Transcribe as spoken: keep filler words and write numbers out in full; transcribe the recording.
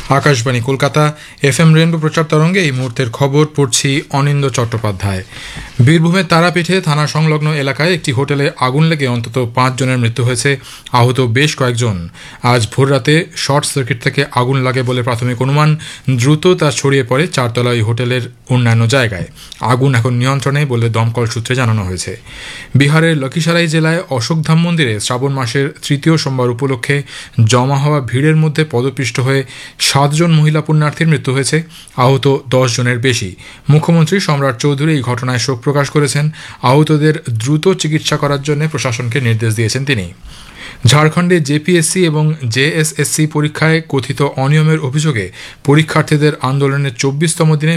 Akashvani Kolkata, F M rainbow প্রচার তরঙ্গে এই মুহূর্তের খবর পড়ছি অনিন্দ চট্টোপাধ্যায়। বীরভূমের তারাপীঠে থানা সংলগ্ন এলাকায় একটি হোটেলে আগুন লেগে অন্তত পাঁচ জনের মৃত্যু হয়েছে, আহত বেশ কয়েকজন। আজ ভোররাতে শর্ট সার্কিট থেকে আগুন লাগে বলে প্রাথমিক অনুমান। দ্রুত তা ছড়িয়ে পড়ে চারতলা ওই হোটেলের অন্যান্য জায়গায়। আগুন এখন নিয়ন্ত্রণে বলে দমকল সূত্রে জানানো হয়েছে। বিহারের লখিসারাই জেলায় অশোকধাম মন্দিরে শ্রাবণ মাসের তৃতীয় সোমবার উপলক্ষে জমা হওয়া ভিড়ের মধ্যে পদপিষ্ট হয়ে সাতজন মহিলা পুণ্যার্থীর মৃত্যু হয়েছে, আহত দশ জনের বেশি। মুখ্যমন্ত্রী সম্রাট চৌধুরী এই ঘটনায় শোক প্রকাশ করেছেন। আহতদের দ্রুত চিকিৎসা করার জন্য প্রশাসনকে নির্দেশ দিয়েছেন তিনি। ঝাড়খণ্ডে জেপিএসসি এবং জেএসএসসি পরীক্ষায় কথিত অনিয়মের অভিযোগে পরীক্ষার্থীদের আন্দোলনের চব্বিশতম দিনে